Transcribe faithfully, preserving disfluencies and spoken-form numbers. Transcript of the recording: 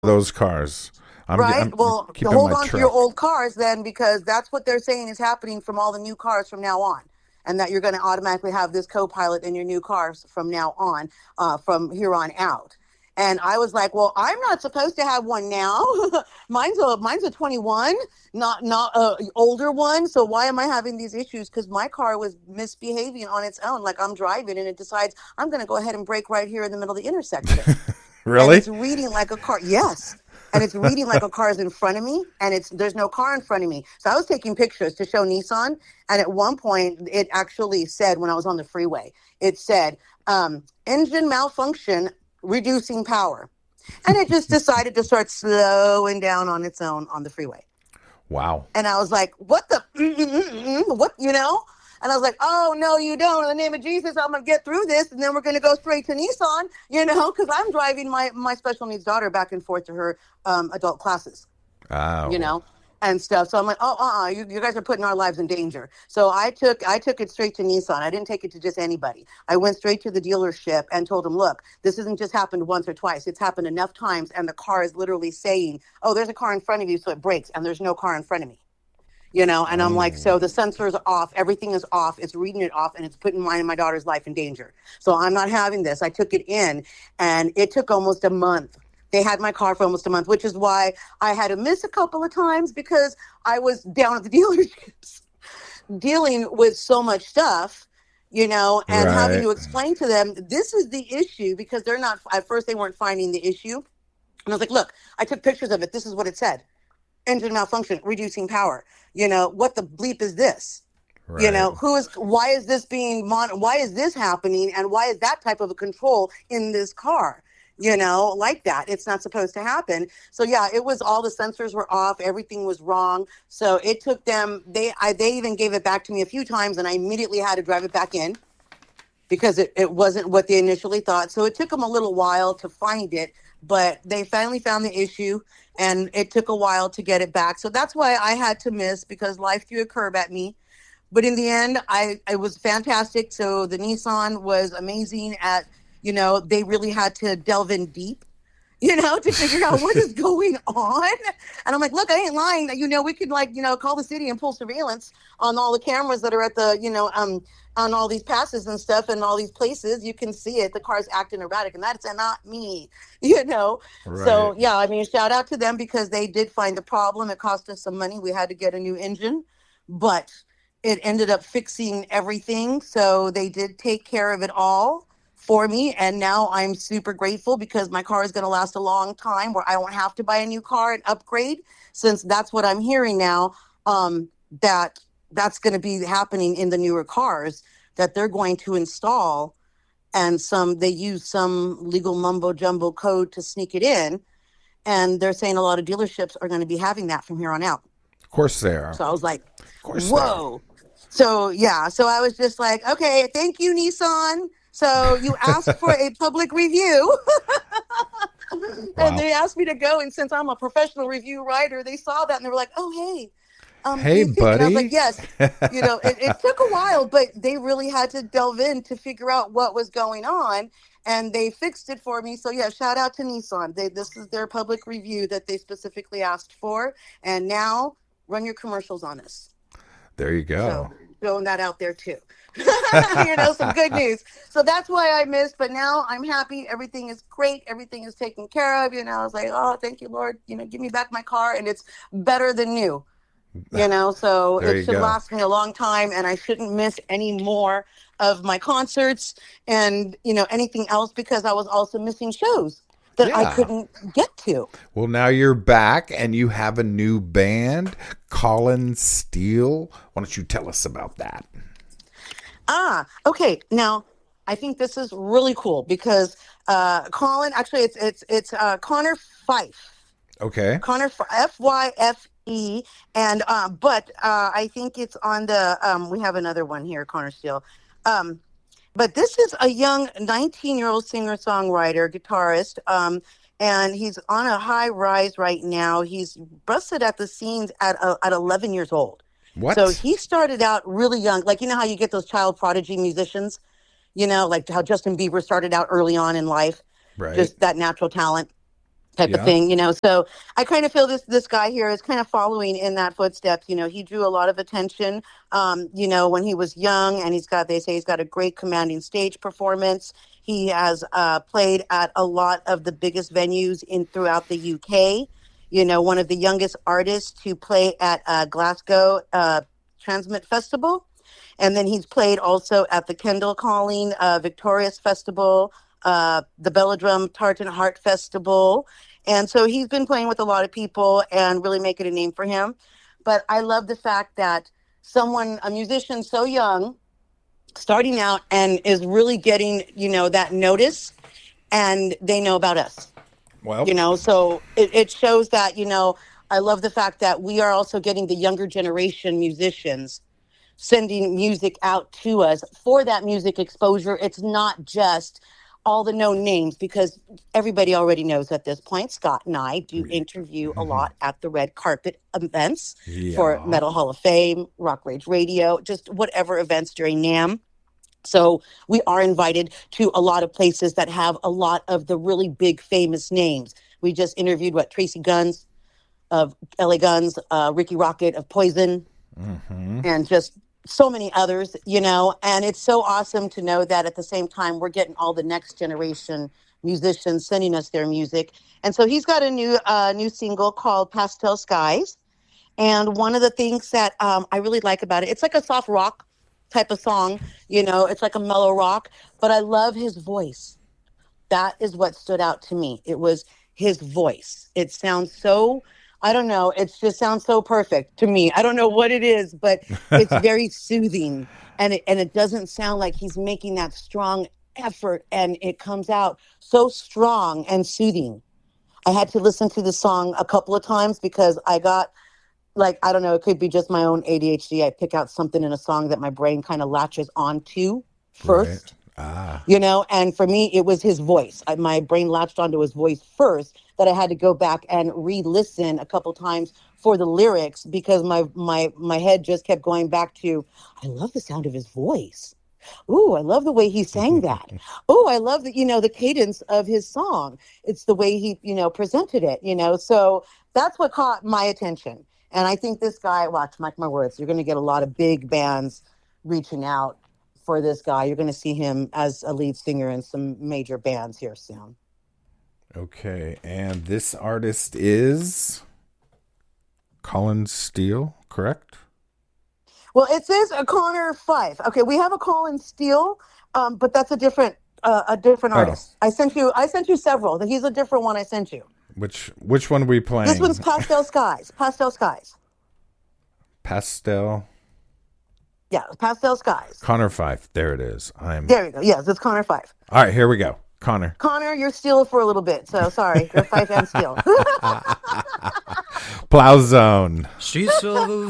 those cars. I'm, Right? I'm Well, to keeping hold my on to your truck. old cars then, because that's what they're saying is happening from all the new cars from now on. And that you're going to automatically have this co-pilot in your new cars from now on, uh, from here on out. And I was like, well, I'm not supposed to have one now. mine's a mine's a twenty-one, not not a older one. So why am I having these issues? Because my car was misbehaving on its own, like I'm driving, and it decides I'm going to go ahead and brake right here in the middle of the intersection, and Really? it's reading like a car. Yes. And it's reading like a car is in front of me, and it's there's no car in front of me. So I was taking pictures to show Nissan, and at one point it actually said, when I was on the freeway, it said um, engine malfunction, reducing power, and it just decided to start slowing down on its own on the freeway. Wow. And I was like, what the, mm, mm, mm, mm, what, you know? And I was like, oh, no, you don't. In the name of Jesus, I'm going to get through this. And then we're going to go straight to Nissan, you know, because I'm driving my, my special needs daughter back and forth to her um, adult classes, you Oh. know, and stuff. So I'm like, oh, uh-uh, you, you guys are putting our lives in danger. So I took I took it straight to Nissan. I didn't take it to just anybody. I went straight to the dealership and told them, look, this isn't just happened once or twice. It's happened enough times. And the car is literally saying, oh, there's a car in front of you. So it brakes. And there's no car in front of me. You know, and I'm like, Oh. so the sensors are off, everything is off, it's reading it off, and it's putting mine and my daughter's life in danger. So I'm not having this. I took it in, and it took almost a month. They had my car for almost a month, which is why I had to miss a couple of times, because I was down at the dealerships dealing with so much stuff, you know, and having Right. to explain to them, this is the issue, because they're not, at first they weren't finding the issue. And I was like, look, I took pictures of it. This is what it said: engine malfunction, reducing power. You know, what the bleep is this? You Right. know, who is, why is this being, mon- why is this happening? And why is that type of a control in this car? You know, like that. It's not supposed to happen. So yeah, it was, all the sensors were off. Everything was wrong. So it took them, they, I, they even gave it back to me a few times, and I immediately had to drive it back in, because it, it wasn't what they initially thought. So it took them a little while to find it, but they finally found the issue, and it took a while to get it back. So that's why I had to miss, because life threw a curve at me. But in the end, I it was fantastic. So the Nissan was amazing at, you know, they really had to delve in deep, you know, to figure out what is going on. And I'm like, look, I ain't lying. You know, we could, like, you know, call the city and pull surveillance on all the cameras that are at the, you know, um, on all these passes and stuff and all these places. You can see it. The car's acting erratic, and that's not me, you know. Right. So yeah, I mean, shout out to them, because they did find the problem. It cost us some money. We had to get a new engine, but it ended up fixing everything. So they did take care of it all for me, and now I'm super grateful, because my car is going to last a long time, where I won't have to buy a new car and upgrade, since that's what I'm hearing now, um, that that's going to be happening in the newer cars, that they're going to install, and some they use some legal mumbo jumbo code to sneak it in, and they're saying a lot of dealerships are going to be having that from here on out. Of course they are. So I was like, Of course they are. whoa. So yeah, so I was just like, okay, thank you, Nissan. So you asked for a public review, and Wow. they asked me to go. And since I'm a professional review writer, they saw that, and they were like, oh, hey, um, Hey, you think? And I was like, buddy. yes. You know, it, it took a while, but they really had to delve in to figure out what was going on, and they fixed it for me. So yeah, shout out to Nissan. They, this is their public review that they specifically asked for, and now run your commercials on us. There you So go. throwing that out there too. You know, some good news. So that's why I missed, but now I'm happy. Everything is great. Everything is taken care of. You know, I was like, oh, thank you, Lord. You know, give me back my car, and it's better than new. You know, so There it you should go. last me a long time, and I shouldn't miss any more of my concerts and, you know, anything else, because I was also missing shows that I Yeah. couldn't get to. Well, now you're back and you have a new band, Colin Steele. Why don't you tell us about that? Ah, okay. Now, I think this is really cool, because uh, Colin, actually, it's it's it's uh, Connor Fife, Okay. Connor F Y F E, and uh, but uh, I think it's on the. Um, we have another one here, Connor Steele. Um, but this is a young nineteen year old singer songwriter guitarist. Um, and he's on a high rise right now. He's busted at the scenes at uh, at eleven years old. So What? he started out really young. Like, you know how you get those child prodigy musicians, you know, like how Justin Bieber started out early on in life, Right. just that natural talent. type of Yeah. thing, you know. So I kind of feel this this guy here is kind of following in that footsteps. You know, he drew a lot of attention, um, you know, when he was young, and he's got, they say he's got a great commanding stage performance. He has uh, played at a lot of the biggest venues in throughout the U K. You know, one of the youngest artists to play at uh, Glasgow uh, Transmit Festival. And then he's played also at the Kendall Calling uh, Victorious Festival, uh, the Belladrum Tartan Heart Festival. And so he's been playing with a lot of people and really making a name for him. But I love the fact that someone, a musician so young, starting out and is really getting, you know, that notice, and they know about us, Well, you know. So it, it shows that, you know, I love the fact that we are also getting the younger generation musicians sending music out to us for that music exposure. It's not just all the known names, because everybody already knows at this point, Scott and I do interview a lot at the red carpet events yeah. for Metal Hall of Fame, Rock Rage Radio, just whatever events during NAMM. So we are invited to a lot of places that have a lot of the really big famous names. We just interviewed, what, Tracy Guns of L A Guns, uh, Ricky Rocket of Poison, Mm-hmm. and just so many others, you know. And it's so awesome to know that at the same time we're getting all the next generation musicians sending us their music. And so he's got a new uh, new single called Pastel Skies. And one of the things that um, I really like about it, it's like a soft rock type of song, you know, it's like a mellow rock, but I love his voice. That is what stood out to me. It was his voice. It sounds so, I don't know, it just sounds so perfect to me. I don't know what it is, but it's very soothing, and it, and it doesn't sound like he's making that strong effort, and it comes out so strong and soothing. I had to listen to the song a couple of times because I got, like, I don't know, it could be just my own A D H D. I pick out something in a song that my brain kind of latches onto first. Right. Ah. You know, and for me, it was his voice. I, my brain latched onto his voice first, that I had to go back and re-listen a couple times for the lyrics, because my my my head just kept going back to, I love the sound of his voice. Ooh, I love the way he sang that. Oh, I love the, you know, the cadence of his song. It's the way he, you know, presented it, you know. So that's what caught my attention. And I think this guy, watch, mark my words, you're going to get a lot of big bands reaching out for this guy. You're going to see him as a lead singer in some major bands here soon. Okay, and this artist is Colin Steele, correct? Well, it says a Connor Fife. Okay, we have a Colin Steele, um, but that's a different uh, a different artist. Oh. I sent you I sent you several. He's a different one I sent you. Which which one are we playing? This one's Pastel Skies. Pastel Skies. Pastel. Yeah, Pastel Skies. Connor Fife. There it is. I'm. There you go. Yes, it's Connor Fife. All right, here we go. Connor. Connor, you're Steele for a little bit, so sorry. You're Fife and Steele. Plow Zone. She's full of